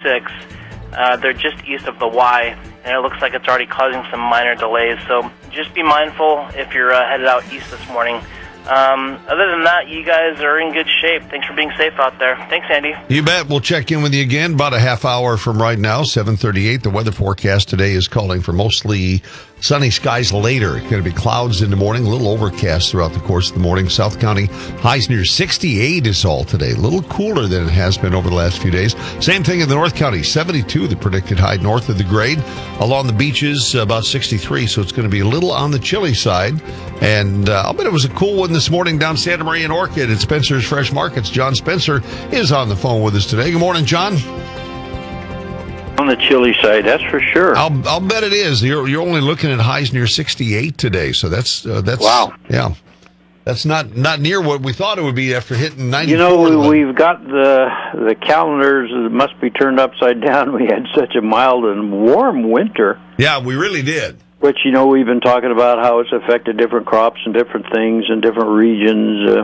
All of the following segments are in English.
6. They're just east of the Y, and it looks like it's already causing some minor delays. So just be mindful if you're headed out east this morning. Other than that, you guys are in good shape. Thanks for being safe out there. Thanks, Andy. You bet. We'll check in with you again about a half hour from right now, 7:38. The weather forecast today is calling for mostly sunny skies later. It's going to be clouds in the morning, a little overcast throughout the course of the morning. South County highs near 68 is all today. A little cooler than it has been over the last few days. Same thing in the North County, 72, the predicted high north of the grade. Along the beaches, about 63, so it's going to be a little on the chilly side. And I'll bet it was a cool one this morning down Santa Maria and Orchid at Spencer's Fresh Markets. John Spencer is on the phone with us today. Good morning, John. On the chilly side, that's for sure. I'll bet it is. You're only looking at highs near 68 today, so that's wow. Yeah, that's not near what we thought it would be after hitting 94. You know, we've got the calendars that must be turned upside down. We had such a mild and warm winter. Yeah, we really did. Which, you know, we've been talking about how it's affected different crops and different things in different regions,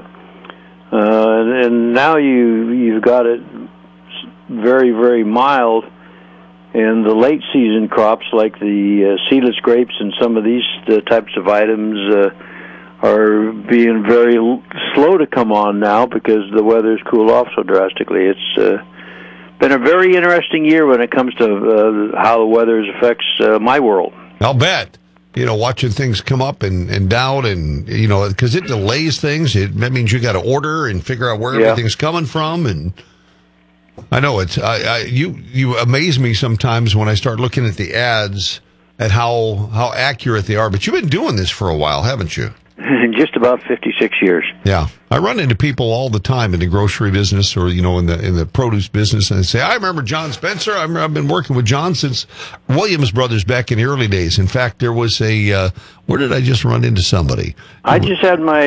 and now you've got it very, very mild. And the late season crops like the seedless grapes and some of these types of items are being very slow to come on now because the weather's cooled off so drastically. It's been a very interesting year when it comes to how the weather affects my world. I'll bet. You know, watching things come up and down, and you know, because it delays things. That means you got to order and figure out where everything's coming from. And I know it's you amaze me sometimes when I start looking at the ads at how accurate they are. But you've been doing this for a while, haven't you? Just about 56 years. Yeah, I run into people all the time in the grocery business or, you know, in the produce business, and they say, I remember John Spencer. I've been working with John since Williams Brothers back in the early days. In fact, there was where did I just run into somebody? I just had my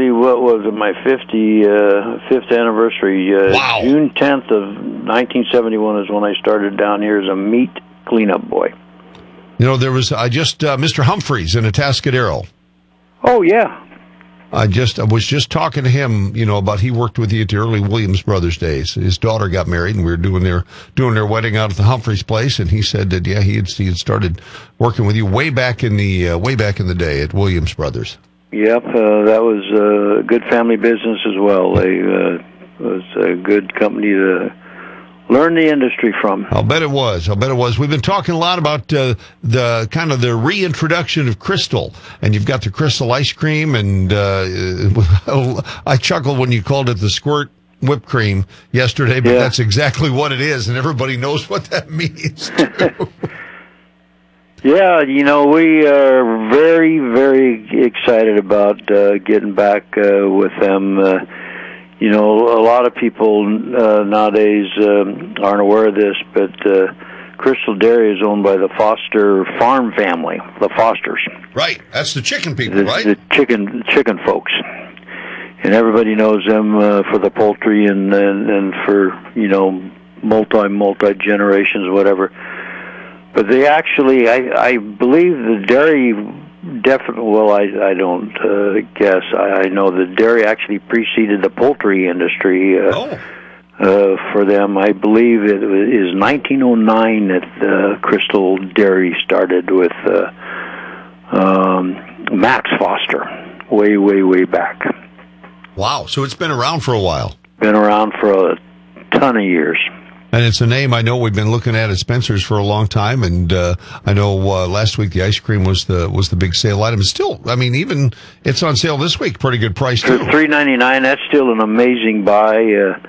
5th anniversary. Wow. June 10th of 1971 is when I started down here as a meat cleanup boy. You know, there was Mr. Humphreys in Atascadero. Oh, yeah. I was just talking to him, you know, about he worked with you at the early Williams Brothers days. His daughter got married, and we were doing their wedding out at the Humphreys place, and he said that he had started working with you way back in the day at Williams Brothers. Yep, that was a good family business as well. They was a good company to learn the industry from. I'll bet it was. We've been talking a lot about the kind of the reintroduction of Crystal, and you've got the Crystal ice cream, and I chuckled when you called it the Squirt whipped cream yesterday, but that's exactly what it is, and everybody knows what that means. Yeah, you know, we are very, very excited about getting back with them. You know, a lot of people nowadays aren't aware of this, but Crystal Dairy is owned by the Foster farm family, the Fosters. Right, that's the chicken people, right? The chicken folks, and everybody knows them for the poultry and for, you know, multi generations, whatever. But they actually, I believe the dairy. Definitely. Well, I don't guess. I know the dairy actually preceded the poultry industry for them. I believe it is 1909 that Crystal Dairy started with Max Foster, way back. Wow! So it's been around for a while. Been around for a ton of years. And it's a name I know we've been looking at Spencer's for a long time, and I know last week the ice cream was the big sale item. Still, I mean, even it's on sale this week, pretty good price too. $3.99. That's still an amazing buy.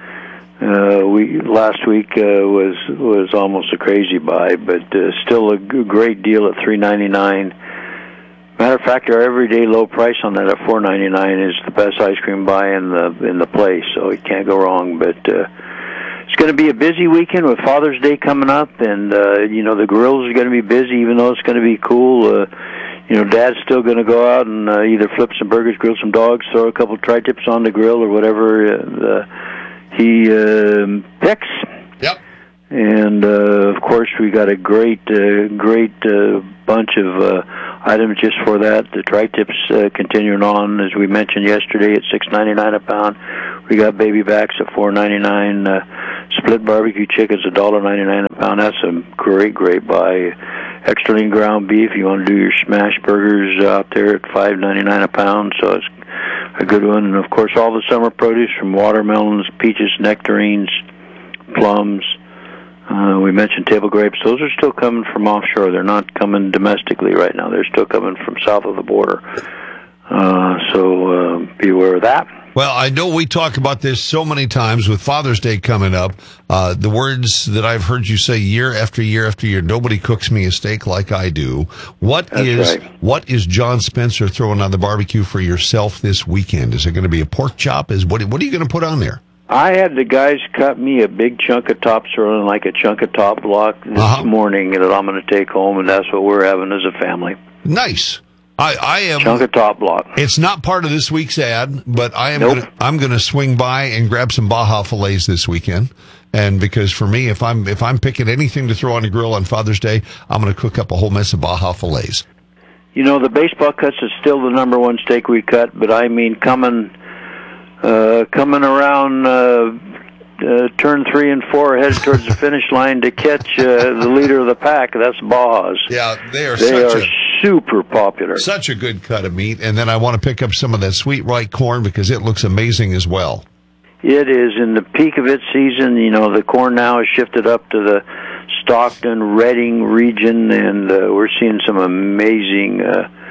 Last week was almost a crazy buy, but still a great deal at $3.99. Matter of fact, our everyday low price on that at $4.99 is the best ice cream buy in the place, so you can't go wrong. But it's going to be a busy weekend with Father's Day coming up, and you know, the grills are going to be busy, even though it's going to be cool. You know, Dad's still going to go out and either flip some burgers, grill some dogs, throw a couple tri-tips on the grill, or whatever he picks. Yep. And of course, we got a great bunch of items just for that. The tri-tips continuing on, as we mentioned yesterday, at $6.99 a pound. We got baby backs at $4.99. split barbecue chicken's $1.99 a pound. That's a great buy. Extra lean ground beef, you want to do your smash burgers out there at $5.99 a pound, so it's a good one. And of course, all the summer produce from watermelons, peaches, nectarines, plums. We mentioned table grapes. Those are still coming from offshore. They're not coming domestically right now. They're still coming from south of the border. So be aware of that. Well, I know we talk about this so many times with Father's Day coming up. The words that I've heard you say year after year after year, nobody cooks me a steak like I do. What is John Spencer throwing on the barbecue for yourself this weekend? Is it going to be a pork chop? What are you going to put on there? I had the guys cut me a big chunk of top sirloin, like a chunk of top block this morning that I'm going to take home, and that's what we're having as a family. Nice. I am chunk of top block. It's not part of this week's ad, but I'm going to swing by and grab some Baja fillets this weekend. And because for me, if I'm picking anything to throw on the grill on Father's Day, I'm going to cook up a whole mess of Baja fillets. You know, the baseball cuts is still the number one steak we cut, but I mean coming around turn 3 and 4, headed towards the finish line to catch the leader of the pack. That's Bajas. Yeah, they are super popular. Such a good cut of meat. And then I want to pick up some of that sweet white corn because it looks amazing as well. It is. In the peak of its season, you know, the corn now has shifted up to the Stockton, Redding region, and we're seeing some amazing,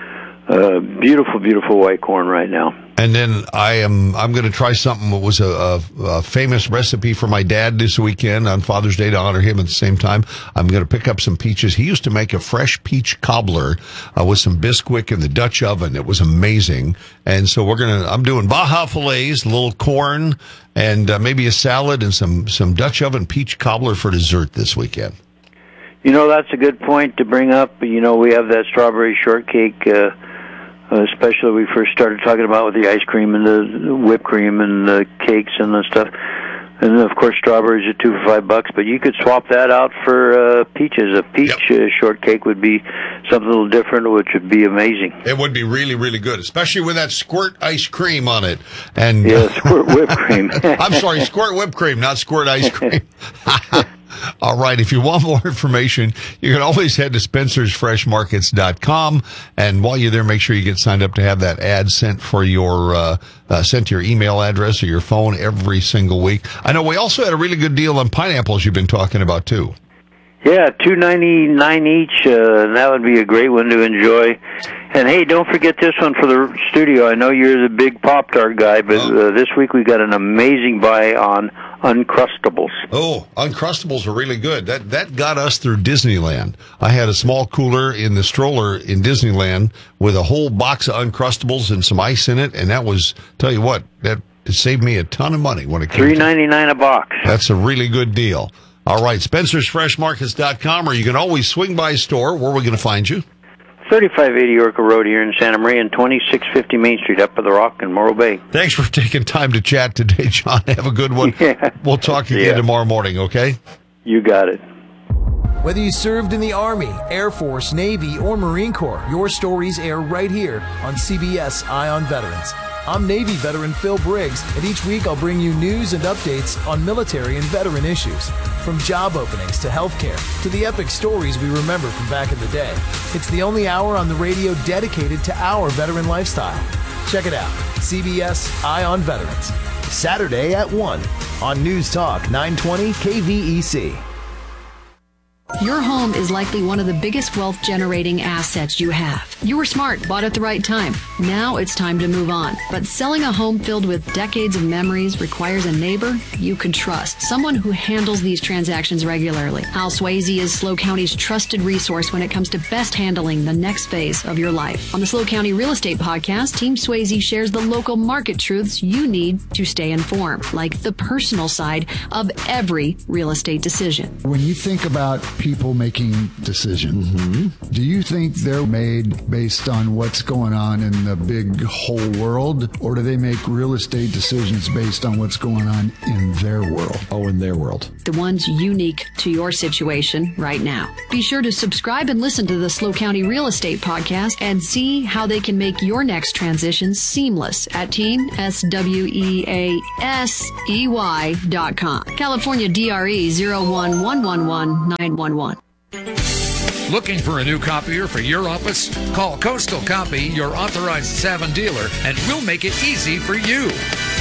beautiful white corn right now. And then I'm going to try something that was a famous recipe for my dad this weekend on Father's Day to honor him at the same time. I'm going to pick up some peaches. He used to make a fresh peach cobbler with some Bisquick in the Dutch oven. It was amazing. And so I'm doing Baja fillets, a little corn, and maybe a salad and some Dutch oven peach cobbler for dessert this weekend. You know, that's a good point to bring up. You know, we have that strawberry shortcake, especially we first started talking about with the ice cream and the whipped cream and the cakes and the stuff. And then, of course, strawberries are $2 for $5, but you could swap that out for peaches. A peach shortcake would be something a little different, which would be amazing. It would be really, really good, especially with that squirt ice cream on it. And yeah, squirt whipped cream. I'm sorry, squirt whipped cream, not squirt ice cream. All right. If you want more information, you can always head to spencersfreshmarkets.com. And while you're there, make sure you get signed up to have that ad sent for sent to your email address or your phone every single week. I know we also had a really good deal on pineapples you've been talking about too. Yeah, $2.99 each. That would be a great one to enjoy. And hey, don't forget this one for the studio. I know you're the big Pop-Tart guy, but this week we got an amazing buy on Uncrustables. Oh, Uncrustables are really good. That got us through Disneyland. I had a small cooler in the stroller in Disneyland with a whole box of Uncrustables and some ice in it, and that was, tell you what, it saved me a ton of money when it came $3.99 a box. That's a really good deal. All right, spencersfreshmarkets.com, or you can always swing by store. Where are we going to find you? 3580 Orca Road here in Santa Maria and 2650 Main Street up at the Rock in Morro Bay. Thanks for taking time to chat today, John. Have a good one. Yeah. We'll talk again tomorrow morning, okay? You got it. Whether you served in the Army, Air Force, Navy, or Marine Corps, your stories air right here on CBS Eye on Veterans. I'm Navy veteran Phil Briggs, and each week I'll bring you news and updates on military and veteran issues. From job openings to healthcare to the epic stories we remember from back in the day. It's the only hour on the radio dedicated to our veteran lifestyle. Check it out, CBS Eye on Veterans. Saturday at 1 on News Talk 920 KVEC. Your home is likely one of the biggest wealth-generating assets you have. You were smart, bought at the right time. Now it's time to move on. But selling a home filled with decades of memories requires a neighbor you can trust, someone who handles these transactions regularly. Al Swayze is SLO County's trusted resource when it comes to best handling the next phase of your life. On the SLO County Real Estate Podcast, Team Swayze shares the local market truths you need to stay informed, like the personal side of every real estate decision. When you think about people making decisions. Mm-hmm. Do you think they're made based on what's going on in the big whole world, or do they make real estate decisions based on what's going on in their world? Oh, in their world. The ones unique to your situation right now. Be sure to subscribe and listen to the SLO County Real Estate Podcast and see how they can make your next transition seamless at teamsweasey.com. California DRE 0111111. Looking for a new copier for your office? Call Coastal Copy, your authorized Savin dealer, and we'll make it easy for you.